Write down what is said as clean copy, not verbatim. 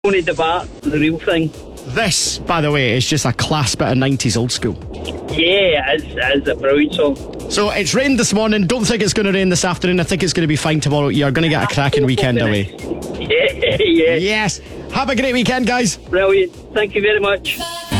Tony DeBart, the real thing. This, by the way, is just a class bit of 90s old school. Yeah, it's a brilliant song. So it's rained this morning. Don't think it's going to rain this afternoon. I think it's going to be fine tomorrow. You're going to get a cracking weekend away. Yeah. Yes. Have a great weekend, guys. Brilliant. Thank you very much.